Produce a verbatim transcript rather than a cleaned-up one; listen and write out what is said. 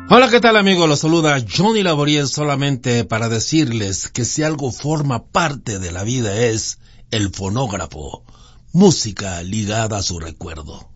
Hola, ¿qué tal, amigos? Los saluda Johnny Laboriel, solamente para decirles que si algo forma parte de la vida es el fonógrafo, música ligada a su recuerdo.